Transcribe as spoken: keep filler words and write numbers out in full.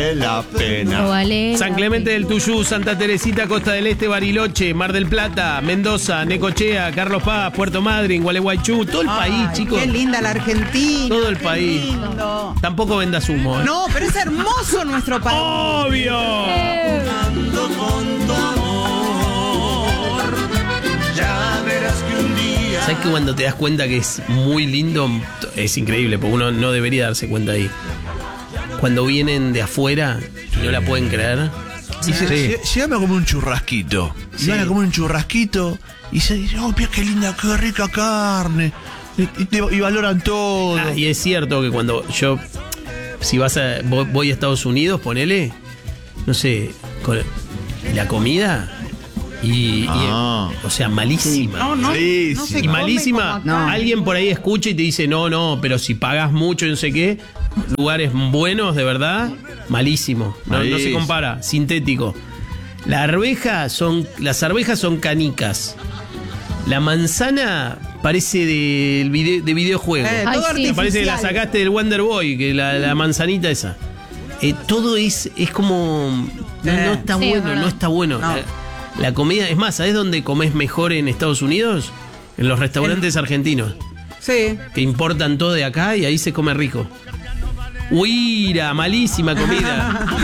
la pena. No vale San la Clemente pena. del Tuyú, Santa Teresita, Costa del Este, Bariloche, Mar del Plata, Mendoza, Necochea, Carlos Paz, Puerto Madryn, Gualeguaychú, todo el país, Ay, chicos. Qué linda la Argentina. Todo el qué país. lindo. Tampoco vendas humo, ¿eh? No, pero es hermoso nuestro país. ¡Obvio! Ando con tu amor. Ya verás que un día. ¿Sabes que cuando te das cuenta que es muy lindo? Es increíble, porque uno no debería darse cuenta ahí. Cuando vienen de afuera y no la pueden creer. Dice, Sí. "Lle- llegame a comer un churrasquito. Sí. Y van a comer un churrasquito y se dice, oh, mira qué linda, qué rica carne. Y, y te- y valoran todo. Ah, y es cierto que cuando yo, si vas a, voy, voy a Estados Unidos, ponele, no sé, con la comida y, y, Ah. o sea, malísima. No, no. Sí, no sí. se Y come malísima, como acá. alguien por ahí escucha y te dice, no, no, pero si pagas mucho y no sé qué, lugares buenos, de verdad, malísimo. No, no se Malísimo. compara, sintético. La arveja son, las arvejas son canicas. La manzana parece de, video, de videojuego. Eh, Ay, todo sí. artificial. Parece que la sacaste del Wonder Boy, que la, la manzanita esa. Eh, todo es, es como. No, Eh. no está Sí, es bueno, verdad. no está bueno. No. La, la comida, es más, ¿sabes dónde comes mejor en Estados Unidos? En los restaurantes argentinos, Sí. que importan todo de acá y ahí se come rico. Uira, malísima comida.